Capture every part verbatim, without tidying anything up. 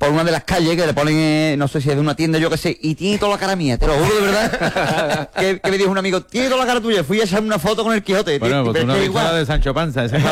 por una de las calles que le ponen, eh, no sé si es de una tienda, yo qué sé, y tiene toda la cara mía, te lo juro de verdad, que, que me dijo un amigo, tiene toda la cara tuya, fui a echarme una foto con el Quijote. Bueno, tío, pues una es igual de Sancho Panza, ese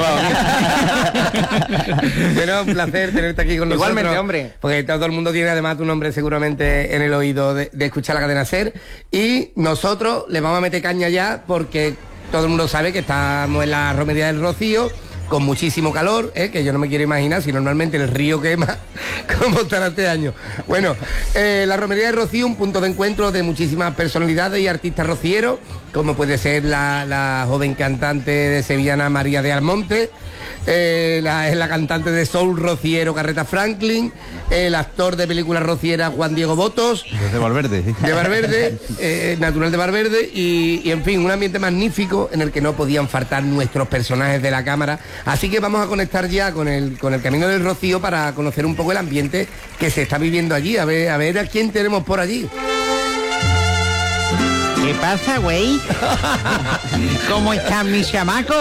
Bueno, un placer tenerte aquí con nosotros. Igualmente, hombre. Porque todo el mundo tiene además tu nombre seguramente en el oído de, de escuchar la cadena SER. Y nosotros le vamos a meter caña ya porque todo el mundo sabe que estamos en la Romería del Rocío, con muchísimo calor, ¿eh? Que yo no me quiero imaginar si normalmente el río quema, cómo estará este año. Bueno, eh, la Romería del Rocío, un punto de encuentro de muchísimas personalidades y artistas rocieros, como puede ser la, la joven cantante de sevillana María de Almonte, eh, la, la cantante de soul rociero Carreta Franklin, el actor de películas rocieras Juan Diego Botos, de Valverde. de Valverde, eh, natural de Valverde, y, y en fin, un ambiente magnífico en el que no podían faltar nuestros personajes de la cámara. Así que vamos a conectar ya con el, con el Camino del Rocío para conocer un poco el ambiente que se está viviendo allí. A ver, a ver a quién tenemos por allí. ¿Qué pasa, güey? ¿Cómo están mis chamacos?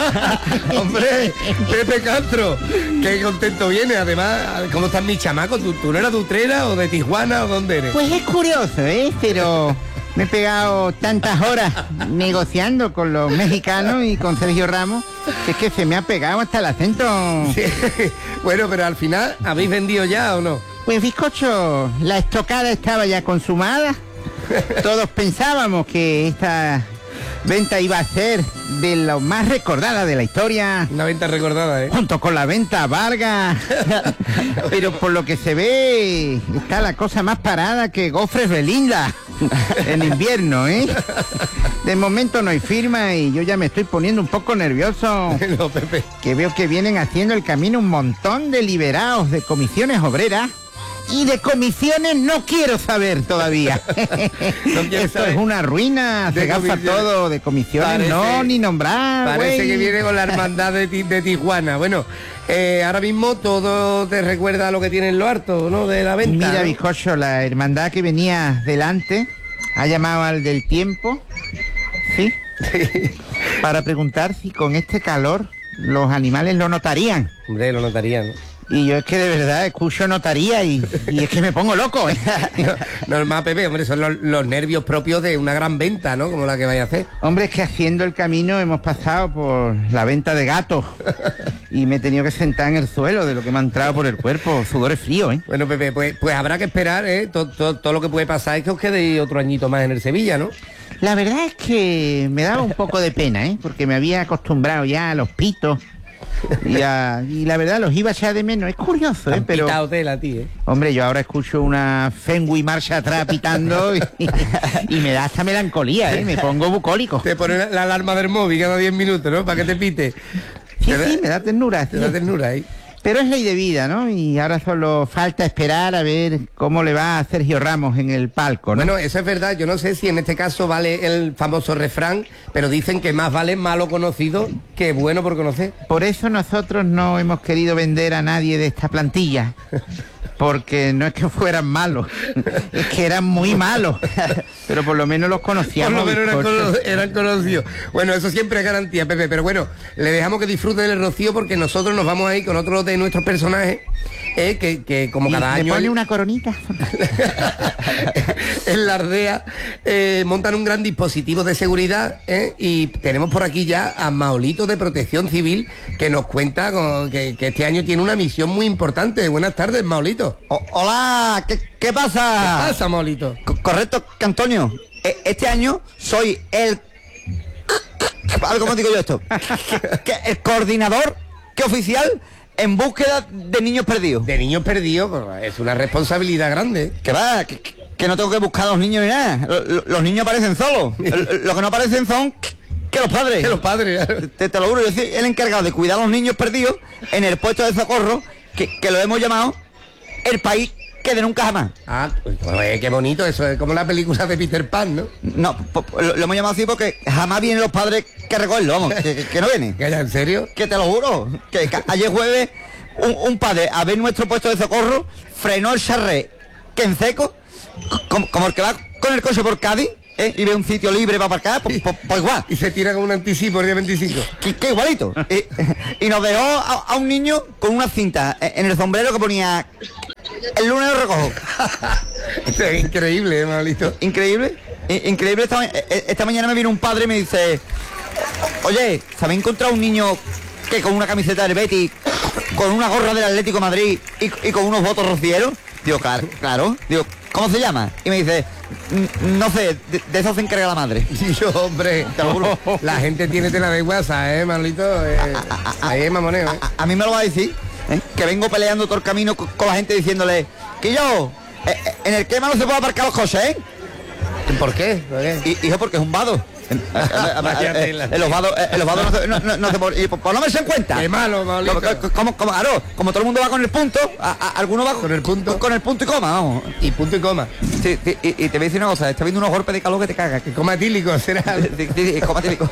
Hombre, Pepe Castro, qué contento viene. Además, ¿cómo están mis chamacos? ¿Tú, tú no eras de Utrera o de Tijuana o dónde eres? Pues es curioso, ¿eh? Pero me he pegado tantas horas negociando con los mexicanos y con Sergio Ramos, que es que se me ha pegado hasta el acento. Sí. Bueno, pero al final, ¿habéis vendido ya o no? Pues bizcocho, la estocada estaba ya consumada. Todos pensábamos que esta venta iba a ser de lo más recordada de la historia. Una venta recordada, ¿eh? Junto con la venta Vargas. Pero por lo que se ve, está la cosa más parada que gofres Belinda en invierno, ¿eh? De momento no hay firma y yo ya me estoy poniendo un poco nervioso. No, Pepe. Que veo que vienen haciendo el camino un montón de liberados de comisiones obreras. Y de comisiones no quiero saber todavía. No quieres Esto saber. es una ruina, De se gasta comisiones. todo de comisiones, Parece- no, ni nombrar, Parece güey. que viene con la hermandad de, Ti- de Tijuana. Bueno, eh, ahora mismo todo te recuerda a lo que tiene en lo harto, ¿no? De la venta. Mira, ¿no? bizcocho, la hermandad que venía delante ha llamado al del tiempo, ¿sí? Para preguntar si con este calor los animales lo notarían. Hombre, lo notaría, ¿no? Y yo es que de verdad escucho notaría y, y es que me pongo loco, ¿eh? Normal, Pepe, hombre, son los, los nervios propios de una gran venta, ¿no? Como la que vaya a hacer. Hombre, es que haciendo el camino hemos pasado por la venta de gatos y me he tenido que sentar en el suelo de lo que me ha entrado por el cuerpo, sudores fríos, ¿eh? Bueno, Pepe, pues, pues habrá que esperar, ¿eh? Todo, todo, todo lo que puede pasar es que os quedéis otro añito más en el Sevilla, ¿no? La verdad es que me daba un poco de pena, ¿eh? Porque me había acostumbrado ya a los pitos y, a- y la verdad los iba a echar de menos. Es curioso, ¿eh? Han Pero, pitado tela a ti, ¿eh? hombre, yo ahora escucho una Fenway marcha atrás pitando y, y me da hasta melancolía, ¿eh? Me pongo bucólico. Te pone la, la alarma del móvil cada diez minutos, ¿no? Para que te pite. Sí, Te da- sí, me da ternura. Te sí. da ternura ahí. Pero es ley de vida, ¿no? Y ahora solo falta esperar a ver cómo le va a Sergio Ramos en el palco, ¿no? Bueno, eso es verdad. Yo no sé si en este caso vale el famoso refrán, pero dicen que más vale malo conocido que bueno por conocer. Por eso nosotros no hemos querido vender a nadie de esta plantilla. Porque no es que fueran malos, es que eran muy malos. Pero por lo menos los Por conocíamos. lo menos eran, bizcocho. cono- eran conocidos. Bueno, eso siempre es garantía, Pepe. Pero bueno, le dejamos que disfruten el Rocío porque nosotros nos vamos a ir con otro de nuestros personajes, eh, que, que como Y cada le año... pone una coronita. en la Ardea eh, montan un gran dispositivo de seguridad, eh, y tenemos por aquí ya a Maolito de Protección Civil que nos cuenta con- que, que este año tiene una misión muy importante. Buenas tardes, Maolito. O- hola, ¿qué, qué pasa? ¿Qué pasa, Maolito? Co- correcto, que Antonio. E- Este año soy el... A ver, ¿cómo digo yo esto? Que el coordinador que oficial en búsqueda de niños perdidos. De niños perdidos, pues, es una responsabilidad grande. Que va, que, que- que no tengo que buscar a los niños ni nada. Lo- lo- Los niños aparecen solos. L- Lo que no aparecen son que los padres. Que los padres. Te, te lo juro, yo soy el encargado de cuidar a los niños perdidos en el puesto de socorro que, que lo hemos llamado el país que de nunca jamás. Ah, pues, pues, qué bonito, eso es como la película de Peter Pan, ¿no? No, po- po- lo, lo hemos llamado así porque jamás vienen los padres que recogerlo, vamos, que, que- que no vienen. ¿Que ¿En serio? Que te lo juro, que, que ayer jueves un, un padre a ver nuestro puesto de socorro frenó el charré que en seco, como, como el que va con el coche por Cádiz, ¿eh? Y ve un sitio libre para aparcar, pues, pues- pues igual. Y se tira con un anticipo el día veinticinco. Que, que igualito. Y, y nos dejó a, a un niño con una cinta en el sombrero que ponía el lunes lo recojo. Esto es increíble, ¿eh, Manolito? Increíble, i- increíble. Esta, ma- eh, esta mañana me vino un padre y me dice, oye, ¿se habéis encontrado un niño que con una camiseta del Betis, con una gorra del Atlético de Madrid y, y con unos votos rocieros? Digo, claro, claro. Digo, ¿cómo se llama? Y me dice, "N- no sé, de, de eso se encarga la madre. Y yo, hombre, Te lo juro. la gente tiene tela de WhatsApp, ¿eh, Manolito? Eh, ahí es mamoneo, ¿eh? A, a mí me lo va a decir, ¿eh? Que vengo peleando todo el camino con, con la gente diciéndole, que yo, eh, eh, en el quema no se puede aparcar los coches, ¿eh? ¿Por qué? ¿Por qué? Y, hijo, porque es un vado. En, Vaya eh, tela. en los vados, eh, en los vados no se, no, no, no se puede- y por, por no me se en cuenta. Qué malo, Manolito. Como, como, como, claro, como todo el mundo va con el punto, a, a- alguno va Con el punto. Con, con el punto y coma, vamos. Y punto y coma. Sí, sí, y, y te voy a decir una cosa, está viendo unos golpes de calor que te cagas. Que coma tílico, será. Sí, sí, sí, coma tílico.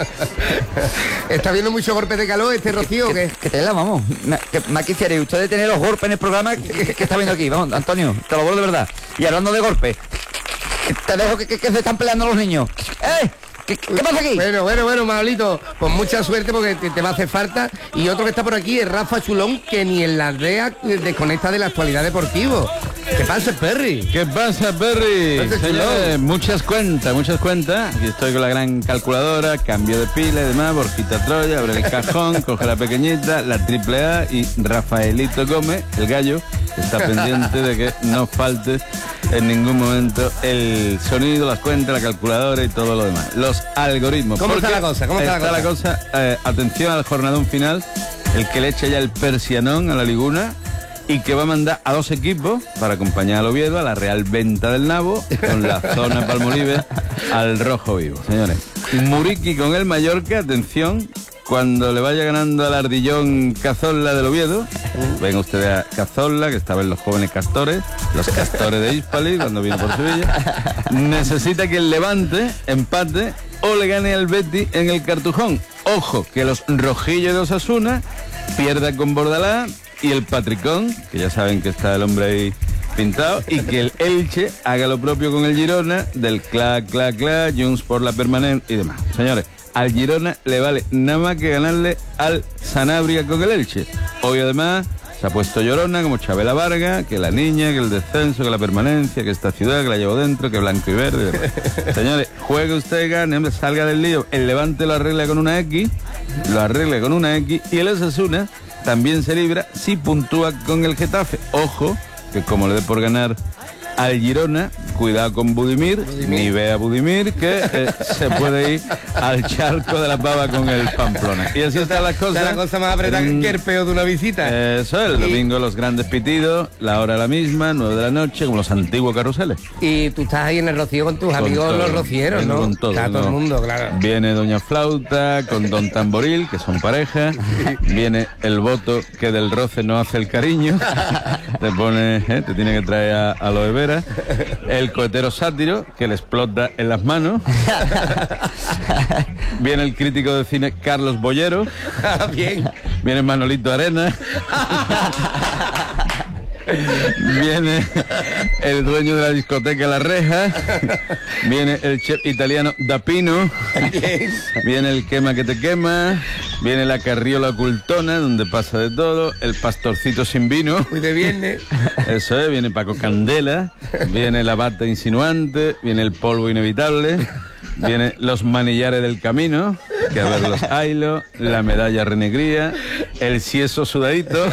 ¿Está viendo muchos golpes de calor este Rocío o qué? Que tela, vamos. Me- Que más quisiera usted de tener los golpes en el programa que, que- que está viendo aquí. Vamos, Antonio, te lo vuelvo de verdad. Y hablando de golpes, que te dejo que, que- que se están peleando los niños. ¡Eh! ¿Qué, qué pasa aquí? Bueno, bueno, bueno, Manolito, con mucha suerte porque te, te va a hacer falta. Y otro que está por aquí es Rafa Chulón, que ni en la aldea desconecta de la actualidad deportiva. ¿Qué pasa, Perry? ¿Qué pasa, Perry? Entonces, Señores, chulón. muchas cuentas, muchas cuentas. Aquí estoy con la gran calculadora, cambio de pila y demás, Borjita Troya, abre el cajón, coge la pequeñita, la triple A y Rafaelito Gómez, el gallo, que está pendiente de que no falte en ningún momento el sonido, las cuentas, la calculadora y todo lo demás. Los algoritmos. ¿Cómo está Porque la cosa? ¿Cómo está la la cosa? Eh, atención al jornadón final, el que le echa ya el persianón a la liguna y que va a mandar a dos equipos para acompañar al Oviedo a la Real Venta del Nabo con la zona Palmolive al Rojo Vivo. Señores, Muriqui con el Mallorca, atención, cuando le vaya ganando al Ardillón Cazorla del Oviedo, venga ustedes a Cazorla, que estaban los jóvenes castores, los castores de Hispali cuando vino por Sevilla, necesita que el Levante empate o le gane al Betis en el Cartujón. Ojo, que los rojillos de Osasuna pierda con Bordalás y el Patricón, que ya saben que está el hombre ahí pintado, y que el Elche haga lo propio con el Girona, del clac, clac, clac, Junts por la permanente y demás. Señores, al Girona le vale nada más que ganarle al Sanabria con el Elche. Hoy además se ha puesto llorona como Chabela Vargas, que la niña, que el descenso, que la permanencia, que esta ciudad, que la llevo dentro, que blanco y verde. y demás. Señores, juegue usted, gane, hombre, salga del lío. El Levante lo arregla con una X, lo arregla con una X, y el Osasuna también se libra si puntúa con el Getafe. Ojo, que como le dé por ganar al Girona, cuidado con Budimir, ni vea Budimir, que eh, se puede ir al charco de la pava con el Pamplona. Y así están las cosas. Está la cosa más apretada Mm, que el peo de una visita. Eso es, el Y- domingo los grandes pitidos, la hora la misma, nueve de la noche, como los antiguos carruseles. Y tú estás ahí en el Rocío con tus Con amigos todo, los rocieros, vengo ¿no? con todo, Está todo el ¿no? mundo, claro. Viene Doña Flauta con Don Tamboril, que son pareja. Viene el voto que del roce no hace el cariño. Te pone, eh, te tiene que traer a, a lo de veras. El cohetero sátiro, que le explota en las manos. Viene el crítico de cine Carlos Bollero. Bien. Viene Manolito Arena. Viene el dueño de la discoteca La Reja. Viene el chef italiano Dapino. Viene el quema que te quema. Viene la carriola ocultona, donde pasa de todo. El pastorcito sin vino. Muy de viernes. Eso es, viene Paco Candela. Viene la bata insinuante. Viene el polvo inevitable. Viene los manillares del camino, que a ver los Ailo, la medalla renegría, el sieso sudadito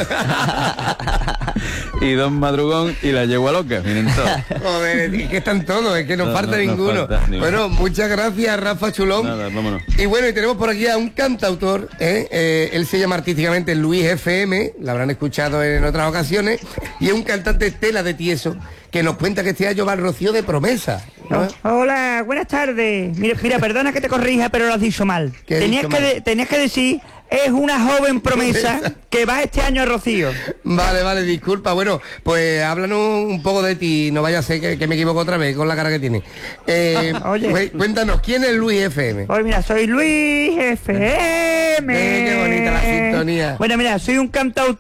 y Don Madrugón y la yegua loca. Vienen todos. Joder, es que están todos, es que no, No, falta no, no ninguno. falta ninguno. Bueno, muchas gracias, Rafa Chulón. Nada, vámonos. Y bueno, y tenemos por aquí a un cantautor, ¿eh? Eh, él se llama artísticamente Luis F M, la habrán escuchado en otras ocasiones, y es un cantante tela de tieso que nos cuenta que este año va al Rocío de promesa, ¿no? Hola, buenas tardes. Mira, mira, perdona que te corrija, pero lo has dicho mal. ¿Qué he Tenías dicho que, mal? de- tenías que decir, es una joven promesa que va este año a Rocío. Vale, vale, disculpa. Bueno, pues háblanos un poco de ti, no vaya a ser que, que me equivoco otra vez con la cara que tiene. Eh, Oye. pues, cuéntanos, ¿quién es Luis F M? Pues mira, soy Luis F M. Eh, qué bonita la sintonía. Bueno, mira, soy un cantautor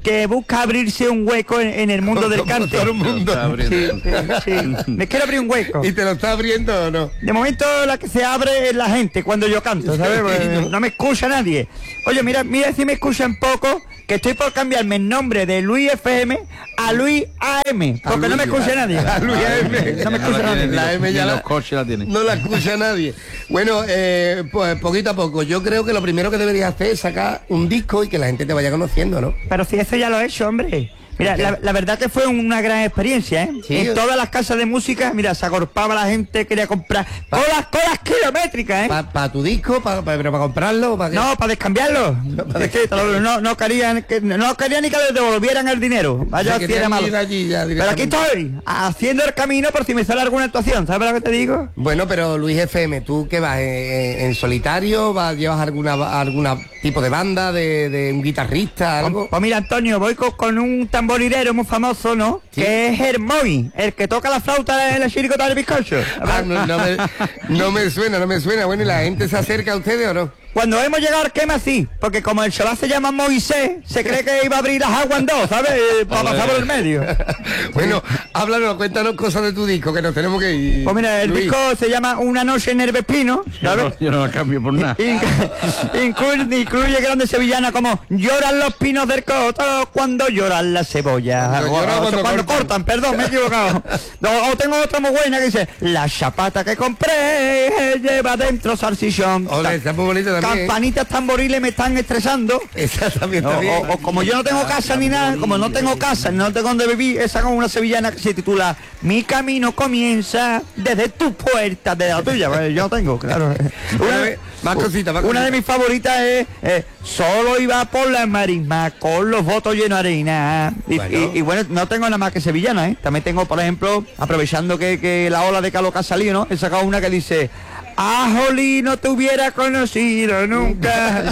que busca abrirse un hueco en, en el mundo del Como cante. todo el mundo. Sí, sí, sí. Me quiero abrir un hueco. ¿Y te lo está abriendo o no? De momento la que se abre es la gente cuando yo canto, ¿sabes? Pues, no me escucha nadie. Oye, mira, mira si me escuchan poco, que estoy por cambiarme el nombre de Luis F M a Luis A M, porque Luis, no me escucha a- nadie. a Luis A M. No me escucha la nadie. tienen, La ni M los- ya ni la- los coches la tienen. No la escucha nadie. Bueno, eh, pues poquito a poco. Yo creo que lo primero que deberías hacer es sacar un disco y que la gente te vaya conociendo, ¿no? Pero si eso ya lo he hecho, hombre. Mira, la, la verdad que fue una gran experiencia, ¿eh? Sí. En todas las casas de música, mira, se agolpaba la gente, quería comprar colas, colas kilométricas, ¿eh? ¿Para pa tu disco? Pa, pa- ¿Pero para comprarlo? ¿Para qué? No, para descambiarlo. Es que no, no querían que no querían ni que les devolvieran el dinero. Vaya, Se si era querían malo. ir allí ya Pero aquí directamente. estoy, haciendo el camino por si me sale alguna actuación. ¿Sabes lo que te digo? Bueno, pero Luis F M, ¿tú qué vas? ¿En, en solitario? ¿Vas, ¿Llevas alguna alguna tipo de banda, de, de un guitarrista, algo? Pues mira, Antonio, voy con, con un tamborilero muy famoso, ¿no? Sí. Que es Hermoy, el que toca la flauta en la chiricota del bizcocho. Ah, no, no me, no me suena, no me suena. Bueno, ¿y la gente se acerca a ustedes o no? Cuando hemos llegado al quema, sí, porque como el chaval se llama Moisés, se cree que iba a abrir las aguas en dos, ¿sabes? Eh, Para pasar por el medio. Bueno, háblanos, cuéntanos cosas de tu disco, que nos tenemos que ir. Pues mira, el Luis. disco se llama Una noche en el Vespino, Yo ¿sabes? no, yo no la cambio por nada. Inc- incluye, incluye grandes sevillanas como lloran los pinos del coto cuando lloran las cebollas. Cuando O- lloran o- cuando cuando cortan. cortan, perdón, me he equivocado. O, o tengo otra muy buena que dice, la chapata que compré lleva dentro salchichón. Ole, Ca- está muy bonito también. ¿eh? Campanitas tamboriles me están estresando. Esa también O, está bien. o- o como yo no tengo casa ni nada, como no tengo casa, no tengo donde vivir, esa con una sevillana que se titula Mi camino comienza desde tu puerta, desde la tuya. Bueno, yo no tengo, claro. Una vez- más cositas, más Una de cositas. mis favoritas es eh, Solo iba por la marisma con los votos llenos de arena. Y Bueno. y- y bueno, no tengo nada más que sevillana, ¿eh? También tengo, por ejemplo, aprovechando que, que la ola de calor que ha salido, ¿no? He sacado una que dice A Jolí no te hubiera conocido nunca.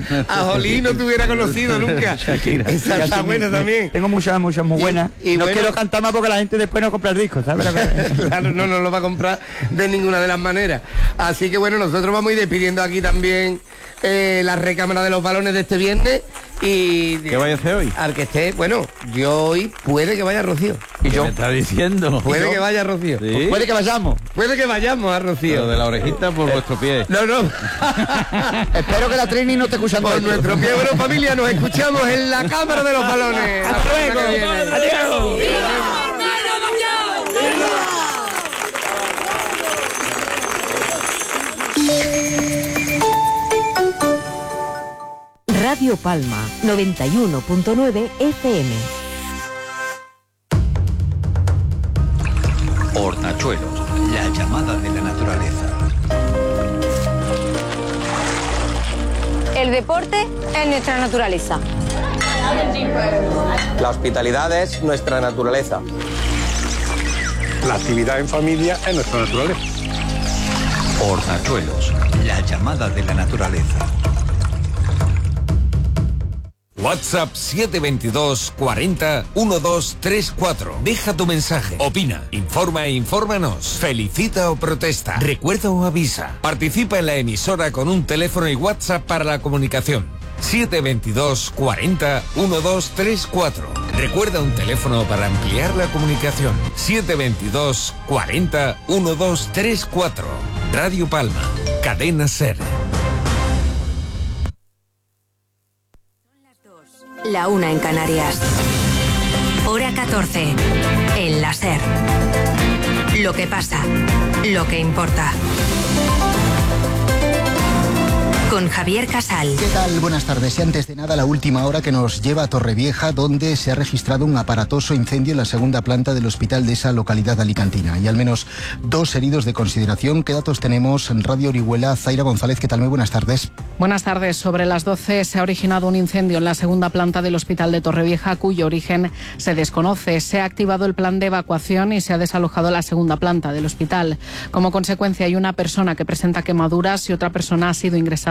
A Jolí no te hubiera conocido nunca. Esa está Así buena mismo. también. Tengo muchas, muchas muy Y- buenas. y no bueno- quiero cantar más porque la gente después no compra el disco, ¿sabes? lo que- Claro, no nos lo va a comprar de ninguna de las maneras. Así que bueno, nosotros vamos a ir despidiendo aquí también eh, la recámara de los balones de este viernes y ¿Qué vaya a hacer hoy? al que esté, bueno, yo hoy puede que vaya Rocío. ¿Y yo? ¿Me está diciendo? Puede que vaya Rocío. ¿Sí? Puede que vayamos. Puede que vayamos a Lo Rocío. de la orejita por vuestro pie. No, no. Espero que la Trini no esté escuchando Por esto. nuestro pie, bueno, familia, nos escuchamos en la cámara de los balones. Hasta La semana luego. que viene. Adiós. Radio Palma noventa y uno punto nueve F M. Hornachuelos, la llamada de la naturaleza. El deporte es nuestra naturaleza. La hospitalidad es nuestra naturaleza. La actividad en familia es nuestra naturaleza. Hornachuelos, la llamada de la naturaleza. WhatsApp siete veintidós cuarenta doce treinta y cuatro. Deja tu mensaje. Opina, informa e infórmanos. Felicita o protesta. Recuerda o avisa. Participa en la emisora con un teléfono y WhatsApp para la comunicación. siete veintidós cuarenta doce treinta y cuatro. Recuerda un teléfono para ampliar la comunicación. siete veintidós cuarenta doce treinta y cuatro. Radio Palma. Cadena Ser. La una en Canarias. Hora catorce. En la Ser. Lo que pasa. Lo que importa. Con Javier Casal. ¿Qué tal? Buenas tardes. Y antes de nada, la última hora que nos lleva a Torrevieja, donde se ha registrado un aparatoso incendio en la segunda planta del hospital de esa localidad alicantina. Y al menos dos heridos de consideración. ¿Qué datos tenemos en Radio Orihuela? Zaira González, ¿qué tal? Muy buenas tardes. Buenas tardes. Sobre las doce se ha originado un incendio en la segunda planta del hospital de Torrevieja, cuyo origen se desconoce. Se ha activado el plan de evacuación y se ha desalojado la segunda planta del hospital. Como consecuencia, hay una persona que presenta quemaduras y otra persona ha sido ingresada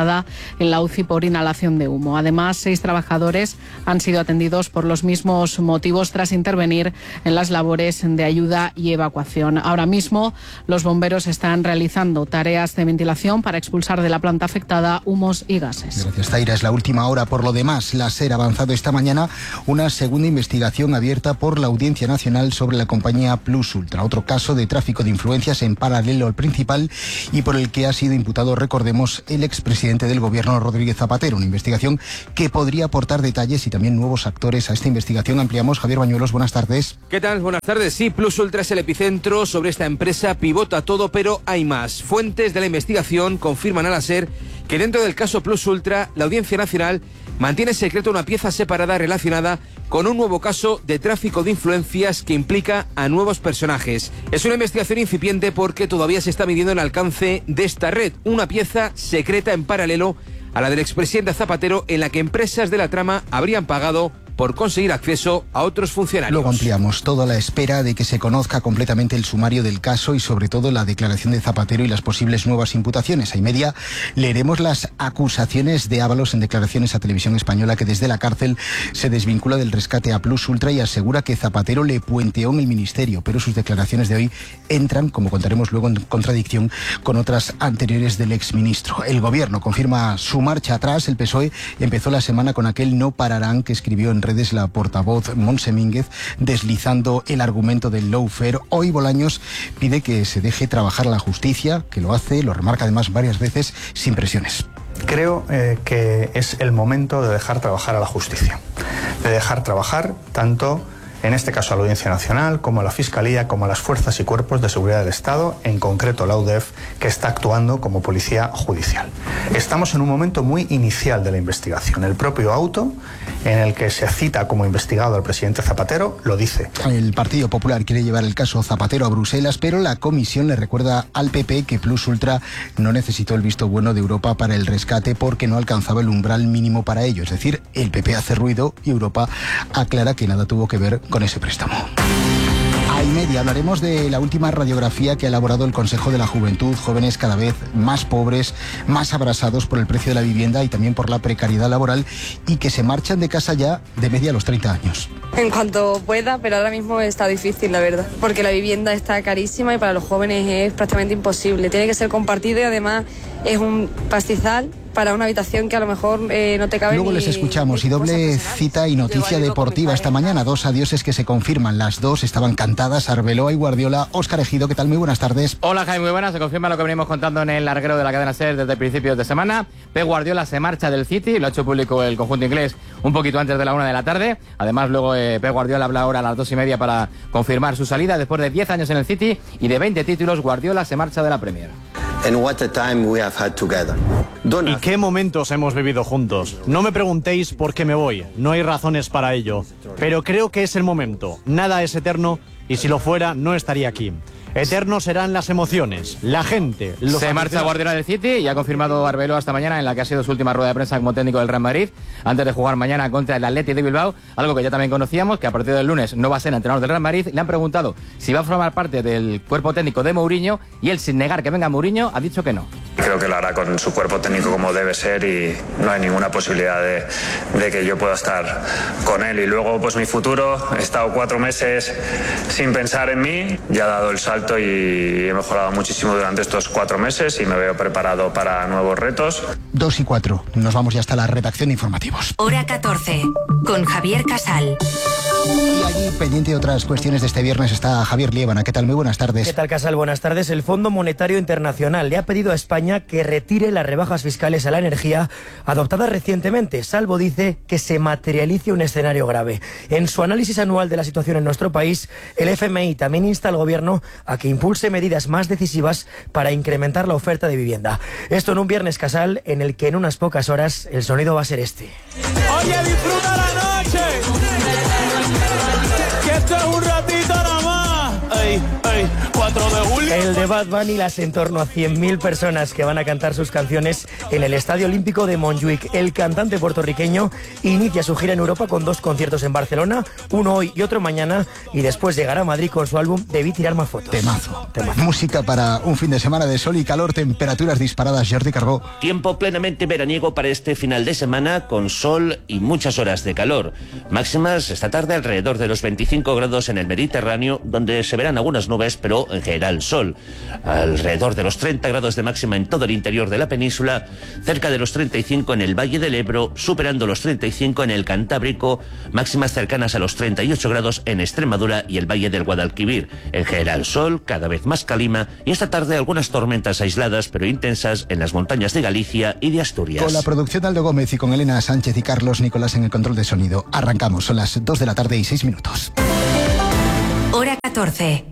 ingresada en la U C I por inhalación de humo. Además, seis trabajadores han sido atendidos por los mismos motivos tras intervenir en las labores de ayuda y evacuación. Ahora mismo, los bomberos están realizando tareas de ventilación para expulsar de la planta afectada humos y gases. Gracias, Zaira. Es la última hora. Por lo demás, la SER ha avanzado esta mañana una segunda investigación abierta por la Audiencia Nacional sobre la compañía Plus Ultra, otro caso de tráfico de influencias en paralelo al principal y por el que ha sido imputado, recordemos, el expresidente del Gobierno, Rodríguez Zapatero. Una investigación que podría aportar detalles y también nuevos actores a esta investigación. Ampliamos. Javier Bañuelos, buenas tardes. ¿Qué tal? Buenas tardes. Sí, Plus Ultra es el epicentro. Sobre esta empresa pivota todo, pero hay más. Fuentes de la investigación confirman a la SER que dentro del caso Plus Ultra, la Audiencia Nacional mantiene secreto una pieza separada relacionada con un nuevo caso de tráfico de influencias que implica a nuevos personajes. Es una investigación incipiente porque todavía se está midiendo el alcance de esta red, una pieza secreta en paralelo a la del expresidente Zapatero, en la que empresas de la trama habrían pagado por conseguir acceso a otros funcionarios. Luego ampliamos, todo a la espera de que se conozca completamente el sumario del caso y sobre todo la declaración de Zapatero y las posibles nuevas imputaciones. A y media leeremos las acusaciones de Ábalos en declaraciones a Televisión Española, que desde la cárcel se desvincula del rescate a Plus Ultra y asegura que Zapatero le puenteó en el ministerio, pero sus declaraciones de hoy entran, como contaremos luego, en contradicción con otras anteriores del exministro. El Gobierno confirma su marcha atrás. El P S O E empezó la semana con aquel no pararán que escribió en redes la portavoz Montse Mínguez, deslizando el argumento del lawfare. Hoy Bolaños pide que se deje trabajar a la justicia, que lo hace, lo remarca además varias veces, sin presiones. Creo eh, que es el momento de dejar trabajar a la justicia, de dejar trabajar tanto, en este caso a la Audiencia Nacional, como a la Fiscalía, como a las fuerzas y cuerpos de seguridad del Estado, en concreto la U D E F, que está actuando como policía judicial. Estamos en un momento muy inicial de la investigación. El propio auto, en el que se cita como investigado al presidente Zapatero, lo dice. El Partido Popular quiere llevar el caso Zapatero a Bruselas, pero la comisión le recuerda al P P que Plus Ultra no necesitó el visto bueno de Europa para el rescate porque no alcanzaba el umbral mínimo para ello. Es decir, el P P hace ruido y Europa aclara que nada tuvo que ver con ese préstamo. A y media hablaremos de la última radiografía que ha elaborado el Consejo de la Juventud. Jóvenes cada vez más pobres, más abrasados por el precio de la vivienda y también por la precariedad laboral, y que se marchan de casa ya de media a los treinta años. En cuanto pueda, pero ahora mismo está difícil, la verdad, porque la vivienda está carísima y para los jóvenes es prácticamente imposible. Tiene que ser compartido y además es un pastizal para una habitación que a lo mejor eh, no te cabe. Luego ni, les escuchamos. Y doble cita y noticia deportiva esta mañana. Dos adioses que se confirman. Las dos estaban cantadas. Arbeloa y Guardiola. Óscar Ejido, ¿qué tal? Muy buenas tardes. Hola, Jaime, muy buenas. Se confirma lo que venimos contando en el larguero de la cadena SER desde principios de semana. Pep Guardiola se marcha del City. Lo ha hecho público el conjunto inglés un poquito antes de la una de la tarde. Además, luego eh, Pep Guardiola habla ahora a las dos y media para confirmar su salida. Después de diez años en el City y de veinte títulos, Guardiola se marcha de la Premier. And what a time we have had together. ¿Y qué momentos hemos vivido juntos? No me preguntéis por qué me voy, no hay razones para ello, pero creo que es el momento. Nada es eterno y si lo fuera no estaría aquí. Eternos serán las emociones, la gente. Los se marcha Guardiola del City y ha confirmado Arbeloa esta mañana, en la que ha sido su última rueda de prensa como técnico del Real Madrid, antes de jugar mañana contra el Athletic de Bilbao, algo que ya también conocíamos, que a partir del lunes no va a ser entrenador del Real Madrid. Le han preguntado si va a formar parte del cuerpo técnico de Mourinho y él, sin negar que venga Mourinho, ha dicho que no. Creo que lo hará con su cuerpo técnico como debe ser y no hay ninguna posibilidad de, de que yo pueda estar con él. Y luego, pues mi futuro, he estado cuatro meses sin pensar en mí, ya he dado el salto y he mejorado muchísimo durante estos cuatro meses y me veo preparado para nuevos retos. Dos y cuatro, nos vamos ya hasta la redacción de informativos. Hora catorce, con Javier Casal. Y allí, pendiente de otras cuestiones de este viernes, está Javier Liébana. ¿Qué tal? Muy buenas tardes. ¿Qué tal, Casal? Buenas tardes. El Fondo Monetario Internacional le ha pedido a España que retire las rebajas fiscales a la energía adoptadas recientemente, salvo, dice, que se materialice un escenario grave. En su análisis anual de la situación en nuestro país, el F M I también insta al Gobierno a que impulse medidas más decisivas para incrementar la oferta de vivienda. Esto en un viernes, Casal, en el que en unas pocas horas el sonido va a ser este. Oye, disfruta la noche, que esto es un ratito nada más. Ey, ey, cuatro de julio. El de Bad Bunny, las en torno a cien mil personas que van a cantar sus canciones en el Estadio Olímpico de Montjuic. El cantante puertorriqueño inicia su gira en Europa con dos conciertos en Barcelona, uno hoy y otro mañana, y después llegará a Madrid con su álbum Debí tirar más fotos. Temazo. Temazo. Música para un fin de semana de sol y calor, temperaturas disparadas. Jordi Carbó. Tiempo plenamente veraniego para este final de semana, con sol y muchas horas de calor. Máximas esta tarde alrededor de los veinticinco grados en el Mediterráneo, donde se verán algunas nubes, pero en general sol. Alrededor de los treinta grados de máxima en todo el interior de la península, cerca de los treinta y cinco en el Valle del Ebro, superando los treinta y cinco en el Cantábrico, máximas cercanas a los treinta y ocho grados en Extremadura y el Valle del Guadalquivir. En general sol, cada vez más calima, y esta tarde algunas tormentas aisladas pero intensas en las montañas de Galicia y de Asturias. Con la producción de Aldo Gómez y con Elena Sánchez y Carlos Nicolás en el control de sonido. Arrancamos, son las dos de la tarde y seis minutos. Hora catorce.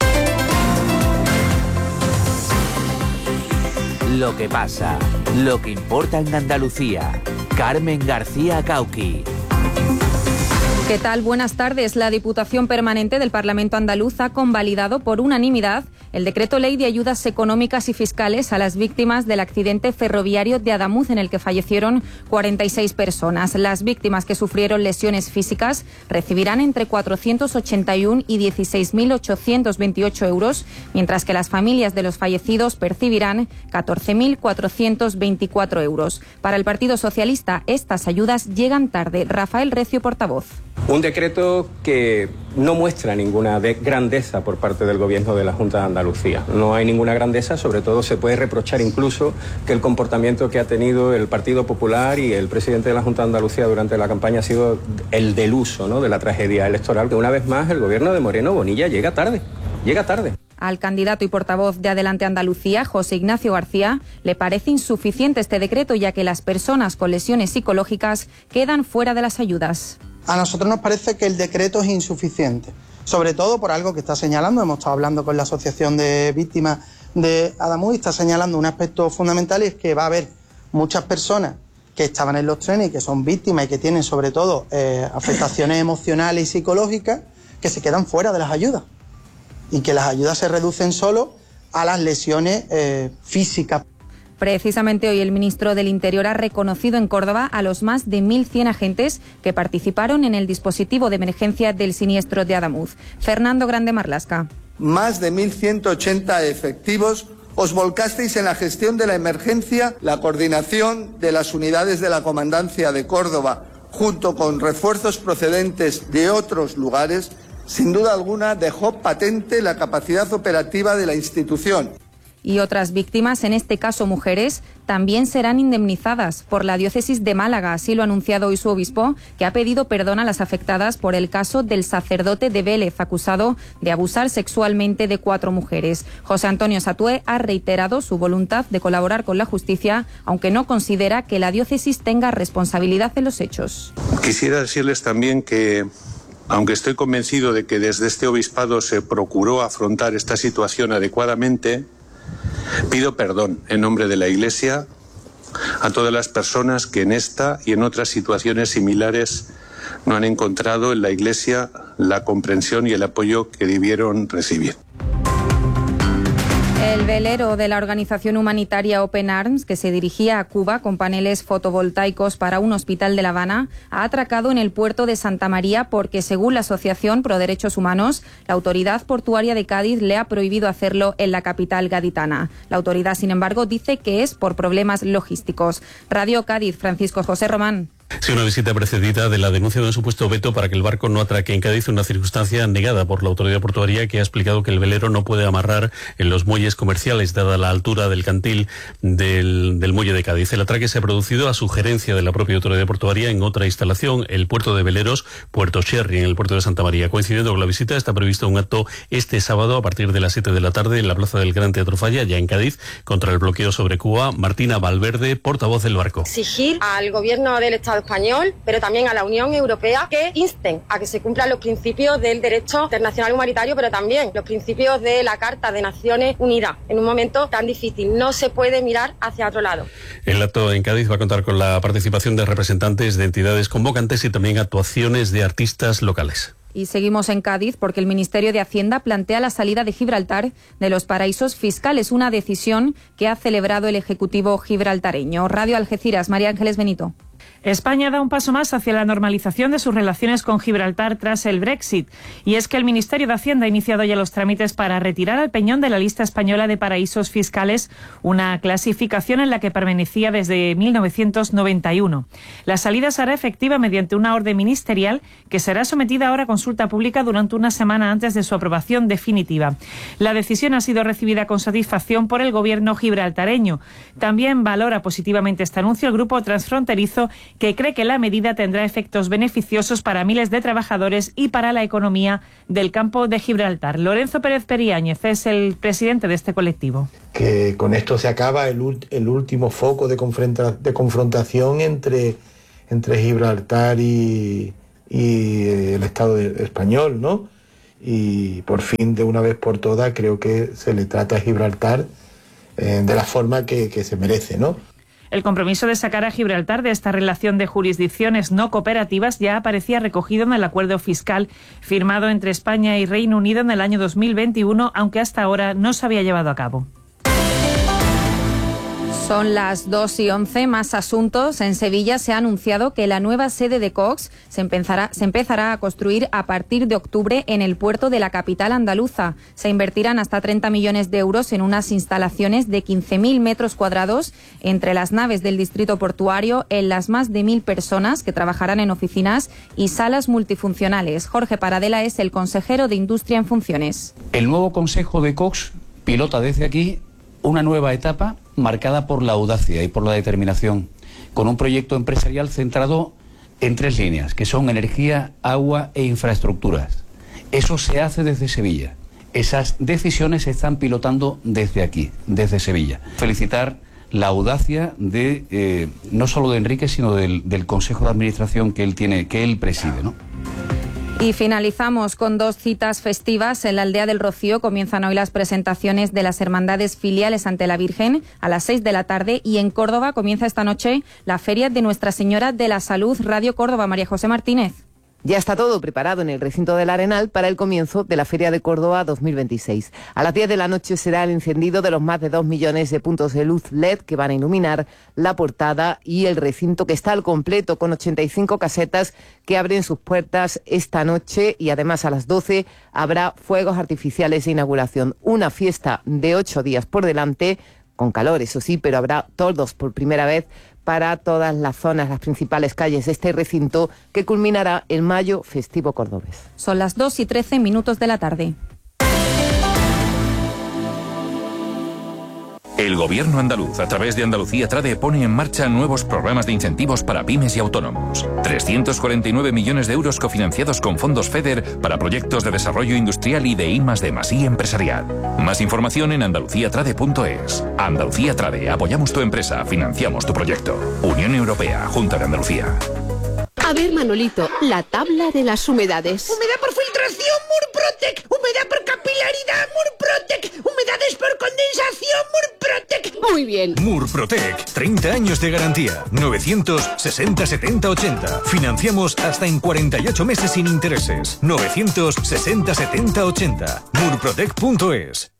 Lo que pasa, lo que importa en Andalucía. Carmen García Cauqui. ¿Qué tal? Buenas tardes. La Diputación Permanente del Parlamento Andaluz ha convalidado por unanimidad el Decreto Ley de Ayudas Económicas y Fiscales a las víctimas del accidente ferroviario de Adamuz, en el que fallecieron cuarenta y seis personas. Las víctimas que sufrieron lesiones físicas recibirán entre cuatrocientos ochenta y uno y dieciséis mil ochocientos veintiocho euros, mientras que las familias de los fallecidos percibirán catorce mil cuatrocientos veinticuatro euros. Para el Partido Socialista, estas ayudas llegan tarde. Rafael Recio, portavoz. Un decreto que no muestra ninguna de grandeza por parte del Gobierno de la Junta de Andalucía. No hay ninguna grandeza, sobre todo se puede reprochar incluso que el comportamiento que ha tenido el Partido Popular y el presidente de la Junta de Andalucía durante la campaña ha sido el del uso, ¿no?, de la tragedia electoral, que una vez más el Gobierno de Moreno Bonilla llega tarde, llega tarde. Al candidato y portavoz de Adelante Andalucía, José Ignacio García, le parece insuficiente este decreto, ya que las personas con lesiones psicológicas quedan fuera de las ayudas. A nosotros nos parece que el decreto es insuficiente, sobre todo por algo que está señalando. Hemos estado hablando con la Asociación de Víctimas de Adamuz y está señalando un aspecto fundamental, y es que va a haber muchas personas que estaban en los trenes y que son víctimas y que tienen sobre todo eh, afectaciones emocionales y psicológicas, que se quedan fuera de las ayudas, y que las ayudas se reducen solo a las lesiones eh, físicas. Precisamente hoy el ministro del Interior ha reconocido en Córdoba a los más de mil cien agentes que participaron en el dispositivo de emergencia del siniestro de Adamuz. Fernando Grande Marlasca. Más de mil ciento ochenta efectivos os volcasteis en la gestión de la emergencia, la coordinación de las unidades de la Comandancia de Córdoba, junto con refuerzos procedentes de otros lugares, sin duda alguna dejó patente la capacidad operativa de la institución. Y otras víctimas, en este caso mujeres, también serán indemnizadas por la diócesis de Málaga. Así lo ha anunciado hoy su obispo, que ha pedido perdón a las afectadas por el caso del sacerdote de Vélez, acusado de abusar sexualmente de cuatro mujeres. José Antonio Satué ha reiterado su voluntad de colaborar con la justicia, aunque no considera que la diócesis tenga responsabilidad en los hechos. Quisiera decirles también que, aunque estoy convencido de que desde este obispado se procuró afrontar esta situación adecuadamente, pido perdón en nombre de la Iglesia a todas las personas que en esta y en otras situaciones similares no han encontrado en la Iglesia la comprensión y el apoyo que debieron recibir. El velero de la organización humanitaria Open Arms, que se dirigía a Cuba con paneles fotovoltaicos para un hospital de La Habana, ha atracado en el puerto de Santa María porque, según la Asociación Pro Derechos Humanos, la autoridad portuaria de Cádiz le ha prohibido hacerlo en la capital gaditana. La autoridad, sin embargo, dice que es por problemas logísticos. Radio Cádiz, Francisco José Román. Sí, una visita precedida de la denuncia de un supuesto veto para que el barco no atraque en Cádiz, una circunstancia negada por la autoridad portuaria, que ha explicado que el velero no puede amarrar en los muelles comerciales dada la altura del cantil del, del muelle de Cádiz. El atraque se ha producido a sugerencia de la propia autoridad portuaria en otra instalación, el puerto de veleros Puerto Cherry, en el puerto de Santa María. Coincidiendo con la visita, está previsto un acto este sábado a partir de las siete de la tarde en la plaza del Gran Teatro Falla, ya en Cádiz, contra el bloqueo sobre Cuba. Martina Valverde, portavoz del barco. Exigir al gobierno del Estado español, pero también a la Unión Europea, que insten a que se cumplan los principios del derecho internacional humanitario, pero también los principios de la Carta de Naciones Unidas. En un momento tan difícil no se puede mirar hacia otro lado. El acto en Cádiz va a contar con la participación de representantes de entidades convocantes y también actuaciones de artistas locales. Y seguimos en Cádiz porque el Ministerio de Hacienda plantea la salida de Gibraltar de los paraísos fiscales, una decisión que ha celebrado el Ejecutivo gibraltareño. Radio Algeciras, María Ángeles Benito. España da un paso más hacia la normalización de sus relaciones con Gibraltar tras el Brexit. Y es que el Ministerio de Hacienda ha iniciado ya los trámites para retirar al Peñón de la lista española de paraísos fiscales, una clasificación en la que permanecía desde mil novecientos noventa y uno. La salida será efectiva mediante una orden ministerial que será sometida ahora a consulta pública durante una semana antes de su aprobación definitiva. La decisión ha sido recibida con satisfacción por el gobierno gibraltareño. También valora positivamente este anuncio el grupo transfronterizo, que cree que la medida tendrá efectos beneficiosos para miles de trabajadores y para la economía del campo de Gibraltar. Lorenzo Pérez Periáñez es el presidente de este colectivo. Que con esto se acaba el, el último foco de, confronta, de confrontación entre, entre Gibraltar y, y el Estado español, ¿no? Y por fin, de una vez por todas, creo que se le trata a Gibraltar eh, de la forma que, que se merece, ¿no? El compromiso de sacar a Gibraltar de esta relación de jurisdicciones no cooperativas ya aparecía recogido en el acuerdo fiscal firmado entre España y Reino Unido en el año dos mil veintiuno, aunque hasta ahora no se había llevado a cabo. Son las dos y once, más asuntos. En Sevilla se ha anunciado que la nueva sede de Cox se empezará, se empezará a construir a partir de octubre en el puerto de la capital andaluza. Se invertirán hasta treinta millones de euros en unas instalaciones de quince mil metros cuadrados entre las naves del distrito portuario, en las más de mil personas que trabajarán en oficinas y salas multifuncionales. Jorge Paradela es el consejero de Industria en funciones. El nuevo consejo de Cox pilota desde aquí una nueva etapa marcada por la audacia y por la determinación, con un proyecto empresarial centrado en tres líneas, que son energía, agua e infraestructuras. Eso se hace desde Sevilla. Esas decisiones se están pilotando desde aquí, desde Sevilla. Felicitar la audacia de eh, no solo de Enrique, sino del, del Consejo de Administración que él tiene, que él preside, ¿no? Y finalizamos con dos citas festivas. En la Aldea del Rocío comienzan hoy las presentaciones de las hermandades filiales ante la Virgen a las seis de la tarde, y en Córdoba comienza esta noche la Feria de Nuestra Señora de la Salud. Radio Córdoba, María José Martínez. Ya está todo preparado en el recinto del Arenal para el comienzo de la Feria de Córdoba dos mil veintiséis. A las diez de la noche será el encendido de los más de dos millones de puntos de luz L E D que van a iluminar la portada y el recinto, que está al completo con ochenta y cinco casetas que abren sus puertas esta noche, y además a las doce habrá fuegos artificiales de inauguración. Una fiesta de ocho días por delante, con calor, eso sí, pero habrá toldos por primera vez para todas las zonas, las principales calles de este recinto, que culminará el mayo festivo cordobés. Son las dos y trece minutos de la tarde. El Gobierno andaluz, a través de Andalucía Trade, pone en marcha nuevos programas de incentivos para pymes y autónomos. trescientos cuarenta y nueve millones de euros cofinanciados con fondos FEDER para proyectos de desarrollo industrial y de I más D más I empresarial. Más información en andalucía trade punto es. Andalucía Trade, apoyamos tu empresa, financiamos tu proyecto. Unión Europea, Junta de Andalucía. A ver, Manolito, la tabla de las humedades. Humedad por filtración, Murprotec. Humedad por capilaridad, Murprotec. Humedades por condensación, Murprotec. Muy bien. Murprotec, treinta años de garantía. novecientos sesenta setenta ochenta. Financiamos hasta en cuarenta y ocho meses sin intereses. novecientos sesenta setenta ochenta. Murprotec punto es.